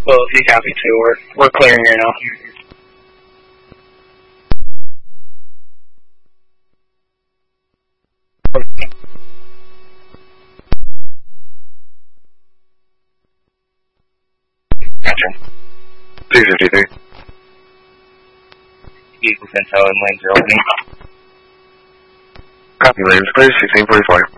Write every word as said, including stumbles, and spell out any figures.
Well, if you copy too, we're, we're clearing here now. Gotcha. two fifty-three. Vehicle Central and lanes are opening. Copy, lanes clear, sixteen forty-four.